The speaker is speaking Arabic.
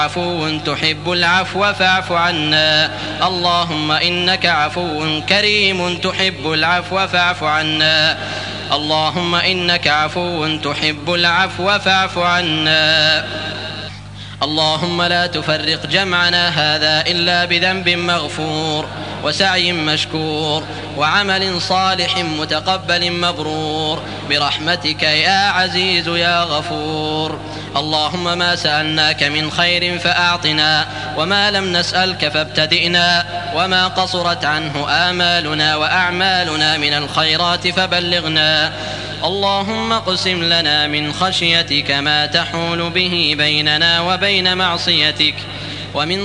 عفو تحب العفو فاعف عنا. اللهم إنك عفو كريم تحب العفو فاعف عنا. اللهم إنك عفو تحب العفو فاعف عنا. اللهم لا تفرق جمعنا هذا إلا بذنب مغفور وسعي مشكور وعمل صالح متقبل مبرور برحمتك يا عزيز يا غفور. اللهم ما سألناك من خير فأعطنا، وما لم نسألك فابتدئنا، وما قصرت عنه آمالنا وأعمالنا من الخيرات فبلغنا. اللهم اقسم لنا من خشيتك ما تحول به بيننا وبين معصيتك، ومن